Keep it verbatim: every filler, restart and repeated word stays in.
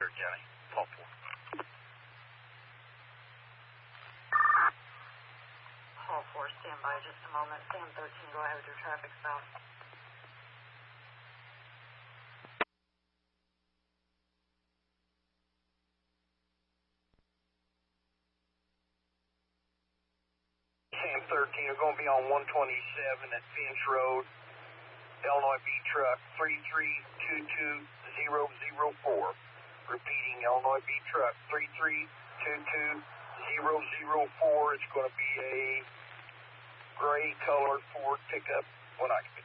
Cherry County, Paul Ford. Paul four, stand by just a moment. Sam thirteen, go ahead with your traffic stop. Sam thirteen, we're going to be on one twenty-seven at Finch Road, Illinois B truck three three two two zero zero four. Repeating, Illinois B truck three three two two zero zero four. It's going to be a gray colored Ford pickup when occupied.